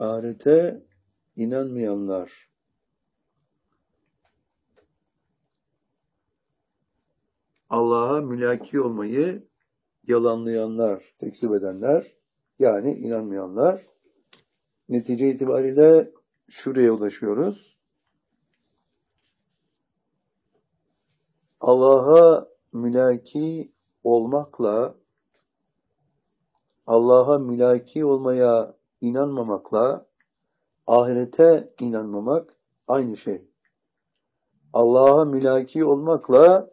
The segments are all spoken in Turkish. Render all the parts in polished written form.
Ahirete inanmayanlar, Allah'a mülaki olmayı yalanlayanlar, tekzip edenler, yani inanmayanlar. Netice itibariyle şuraya ulaşıyoruz. Allah'a mülaki olmakla, Allah'a mülaki olmaya inanmamakla, ahirete inanmamak aynı şey. Allah'a mülaki olmakla,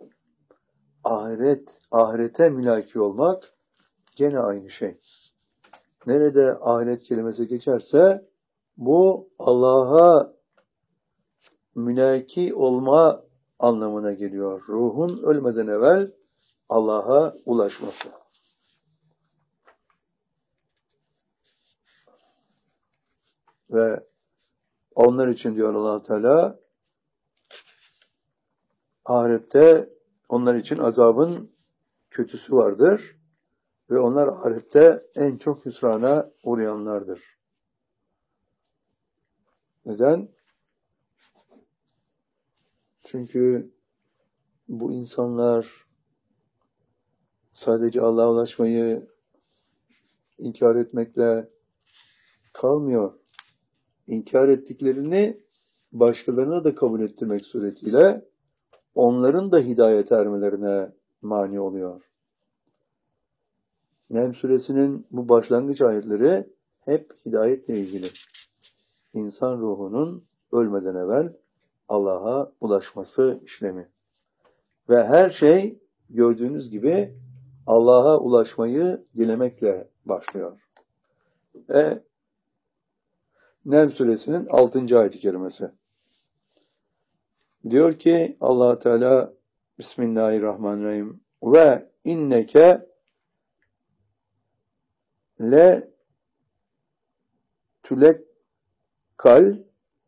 ahirete mülaki olmak gene aynı şey. Nerede ahiret kelimesi geçerse, bu Allah'a mülaki olma anlamına geliyor. Ruhun ölmeden evvel Allah'a ulaşması. Ve onlar için diyor Allah Teala, ahirette onlar için azabın kötüsü vardır ve onlar ahirette en çok hüsrana uğrayanlardır. Neden? Çünkü bu insanlar sadece Allah'a ulaşmayı inkar etmekle kalmıyor. İnkar ettiklerini başkalarına da kabul ettirmek suretiyle onların da hidayete ermelerine mani oluyor. Nehl Suresinin bu başlangıç ayetleri hep hidayetle ilgili. İnsan ruhunun ölmeden evvel Allah'a ulaşması işlemi. Ve her şey gördüğünüz gibi Allah'a ulaşmayı dilemekle başlıyor. Ve Nehl Suresinin 6. ayet-i kerimesi. Diyor ki Allah Teala Bismillahirrahmanirrahim ve inneke le tulekkal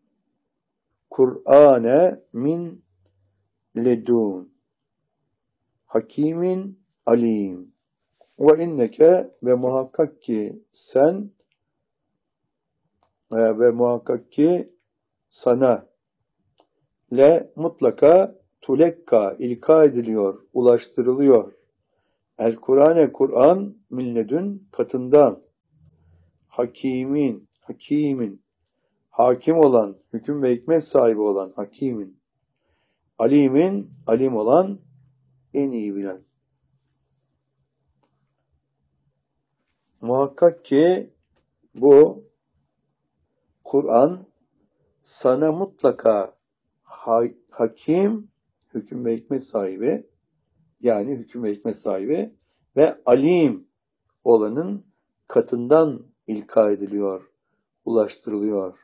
Kur'ane min ledun hakimin alim ve inneke ve muhakkak ki sen ve muhakkak ki sana le mutlaka tulekka ilka ediliyor, ulaştırılıyor. El Kur'ane Kur'an milledün katından hakimin hakim olan, hüküm ve hikmet sahibi olan hakimin alimin alim olan en iyi bilen. Muhakkak ki bu Kur'an sana mutlaka hakim, hüküm ve hikmet sahibi, yani hüküm ve hikmet sahibi ve alim olanın katından ilka ediliyor, ulaştırılıyor.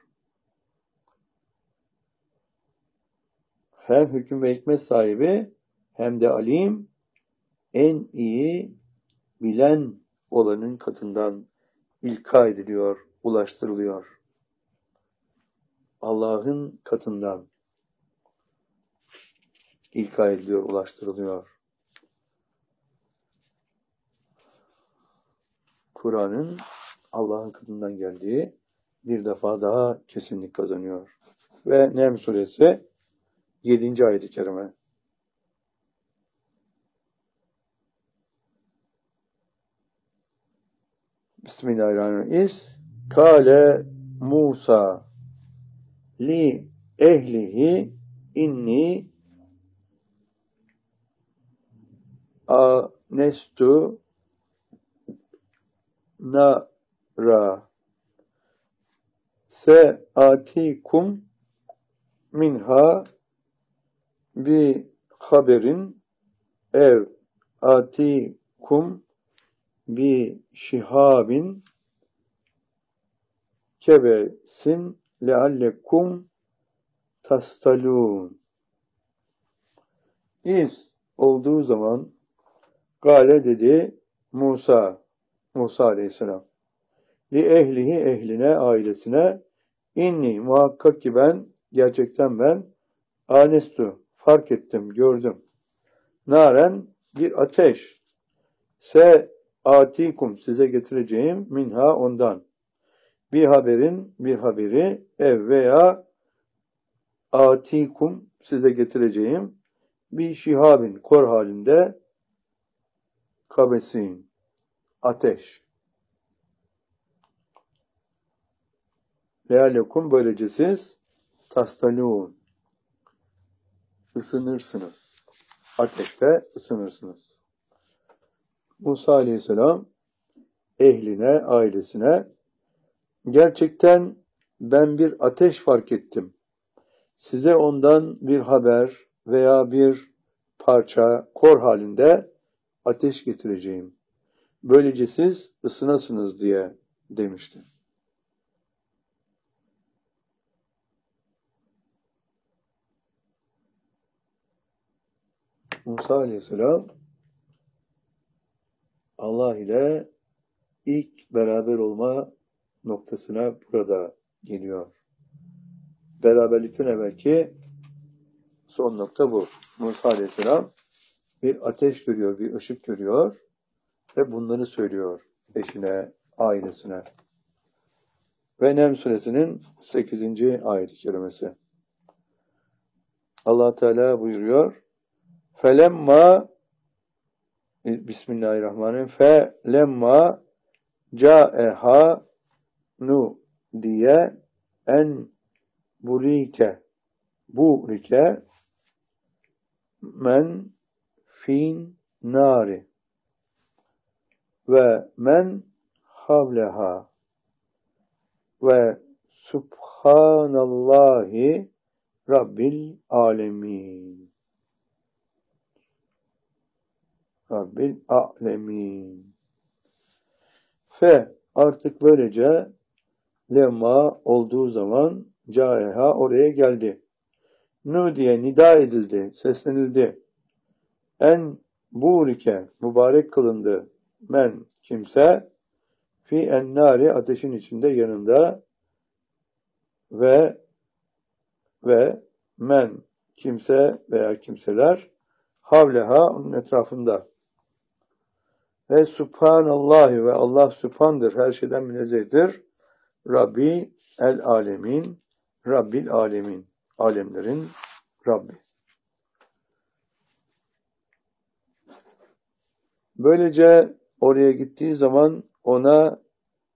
Hem hüküm ve hikmet sahibi hem de alim, en iyi bilen olanın katından ilka ediliyor, ulaştırılıyor. Allah'ın katından ilka ediliyor, ulaştırılıyor. Kur'an'ın Allah'ın katından geldiği bir defa daha kesinlik kazanıyor. Ve Nehl Suresi 7. ayet-i kerime. Bismillahirrahmanirrahim. Kale Musa li ehlihi inni anestu nara se'atikum minha bi haberin ev atikum bi şihabin kebesin leallekum tastalun. İz olduğu zaman gale dedi Musa aleyhisselam li ehlihi ehline, ailesine inni muhakkak ki gerçekten ben anestu fark ettim, gördüm. Naren bir ateş. Se atikum size getireceğim minha ondan. bir haberi ev veya atikum size getireceğim bir şihabin kor halinde kabesin ateş. Lealekum böylece siz tastalûn ısınırsınız. Ateşte ısınırsınız. Musa Aleyhisselam ehline, ailesine gerçekten ben bir ateş fark ettim. Size ondan bir haber veya bir parça kor halinde ateş getireceğim. Böylece siz ısınasınız diye demişti. Musa Aleyhisselam Allah ile ilk beraber olma noktasına burada geliyor. Beraberlikten evvelki son nokta bu. Musa Aleyhisselam bir ateş görüyor, bir ışık görüyor ve bunları söylüyor eşine, ailesine. Ve Nem suresinin 8. ayet-i kerimesi. Allah Teala buyuruyor. Felemma Bismillahirrahmanirrahim. Felemma ca'eha nu diye en burike men fin nari ve men havleha ve subhanallahi rabbil alemin. Rabbil alemin. Artık böylece lemma olduğu zaman caeha oraya geldi. Nu diye nida edildi, seslenildi. En burike mübarek kılındı. Men kimse fi ennari ateşin içinde yanında ve men kimse veya kimseler havleha onun etrafında. Ve subhanallahi ve Allah sübhandır, her şeyden münezzehtir. Rabbi el alemin, Rabbil alemin, alemlerin Rabbi. Böylece oraya gittiği zaman ona